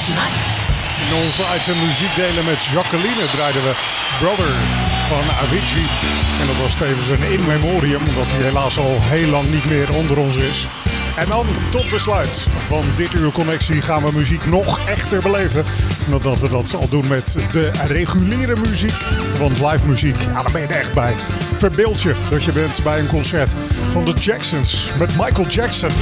In onze item muziek delen met Jacqueline draaiden we Brother van Avicii. En dat was tevens een in memoriam, omdat hij helaas al heel lang niet meer onder ons is. En dan tot besluit van dit uur Connectie gaan we muziek nog echter beleven. Nadat we dat al doen met de reguliere muziek. Want live muziek, ja, daar ben je er echt bij. Verbeeld je dat je bent bij een concert van de Jacksons met Michael Jackson.